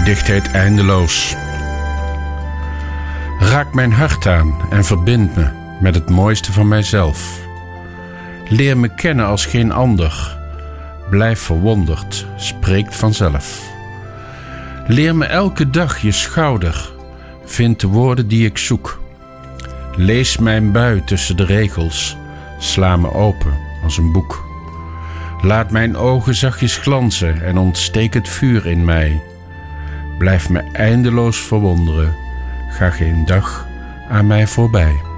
dichtheid eindeloos. Raak mijn hart aan en verbind me met het mooiste van mijzelf. Leer me kennen als geen ander. Blijf verwonderd, spreekt vanzelf. Leer me elke dag je schouder. Vind de woorden die ik zoek. Lees mijn bui tussen de regels. Sla me open als een boek. Laat mijn ogen zachtjes glanzen en ontsteek het vuur in mij. Blijf me eindeloos verwonderen. Ga geen dag aan mij voorbij.